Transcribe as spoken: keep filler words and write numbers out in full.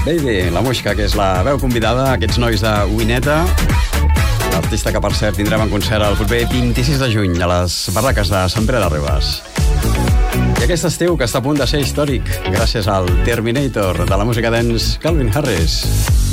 Baby, la Muixca, que és la veu convidada, aquests nois de Uineta, l'artista que, per cert, tindrem en concert el proper vint-i-sis de juny a les barraques de Sant Pere de Ribes. I aquest estiu, que està a punt de ser històric, gràcies al Terminator de la música dance Calvin Harris.